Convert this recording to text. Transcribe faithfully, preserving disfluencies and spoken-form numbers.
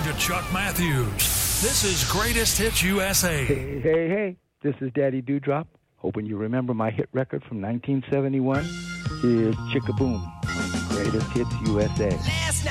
to Chuck Matthews. This is Greatest Hits U S A. Hey, hey, hey. This is Daddy Dewdrop. Hoping you remember my hit record from nineteen seventy-one. Here's Chickaboom on Greatest Hits U S A.